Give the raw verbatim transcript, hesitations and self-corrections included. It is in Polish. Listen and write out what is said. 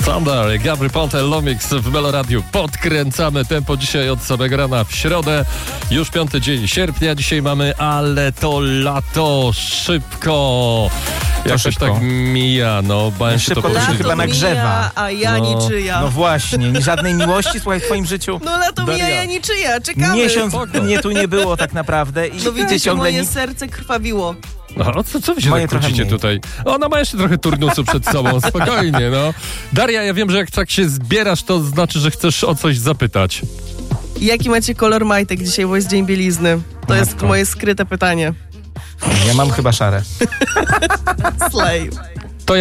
Thunder, Gabry Ponte, Lomix w Meloradiu. Podkręcamy tempo dzisiaj od samego rana w środę. Już piąty dzień sierpnia dzisiaj mamy, ale to lato szybko. Jakoś szybko. tak mija, no. Bałem się Szybko to to się powiedzieć. chyba nagrzewa. Mija, a ja No. niczyja. No właśnie, ni żadnej miłości, słuchaj, w twoim życiu. No lato mija, Daria. ja niczyja. Czekamy. Miesiąc Spoko. mnie tu nie było tak naprawdę i No ty widzicie, ciągle moje nic. serce krwawiło. No, co, co wy się Moje tak trochę kłócicie mniej. tutaj? Ona ma jeszcze trochę turnusu przed sobą, spokojnie, no. Daria, ja wiem, że jak tak się zbierasz, to znaczy, że chcesz o coś zapytać. Jaki macie kolor majtek dzisiaj, bo jest dzień bielizny? To jest Matko. moje skryte pytanie. Ja mam chyba szare. Slay.